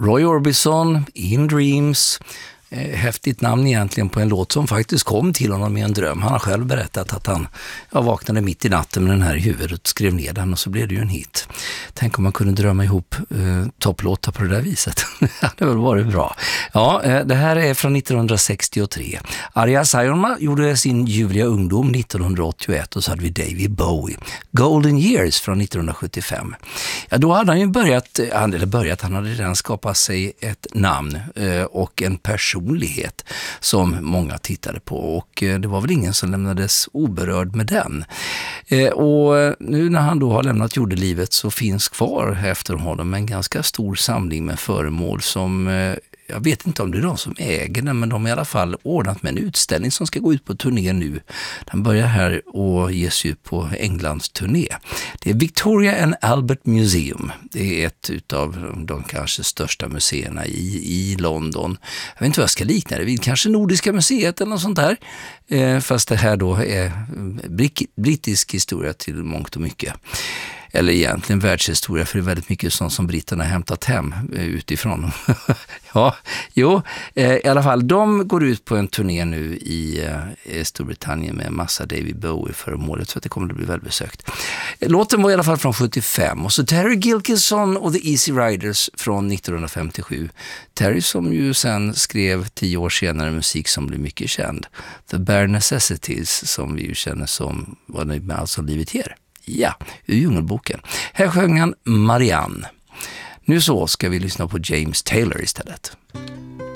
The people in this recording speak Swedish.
Roy Orbison, In Dreams. Häftigt namn egentligen på en låt som faktiskt kom till honom i en dröm. Han har själv berättat att han vaknade mitt i natten med den här i huvudet, skrev ner den och så blev det ju en hit. Tänk om man kunde drömma ihop topplåtar på det där viset. Det hade väl varit bra. Ja, det här är från 1963. Arja Saijonmaa gjorde sin ljuvliga ungdom 1981 och så hade vi David Bowie. Golden Years från 1975. Ja, då hade han ju han hade redan skapat sig ett namn och en personlighet som många tittade på och det var väl ingen som lämnades oberörd med den. Och nu när han då har lämnat jordelivet så finns kvar efter honom en ganska stor samling med föremål som jag vet inte om det är de som äger den, men de har i alla fall ordnat med en utställning som ska gå ut på turné nu. Den börjar här och ges ut på Englands turné. Det är Victoria and Albert Museum. Det är ett av de kanske största museerna i London. Jag vet inte vad jag ska likna det vid. Kanske Nordiska museet eller något sånt där. Fast det här då är brittisk historia till mångt och mycket. Eller egentligen världshistoria, för det är väldigt mycket sånt som britterna har hämtat hem utifrån. I alla fall, de går ut på en turné nu i Storbritannien med en massa David Bowie-föremålet, så att det kommer att bli välbesökt. Låten var i alla fall från 75 och så Terry Gilkyson och The Easy Riders från 1957. Terry som ju sen skrev 10 år senare musik som blev mycket känd. The Bare Necessities som vi ju känner som vad det med allt som livet ger. Ja, ur Djungelboken. Här sjöng han Marianne. Nu så ska vi lyssna på James Taylor istället.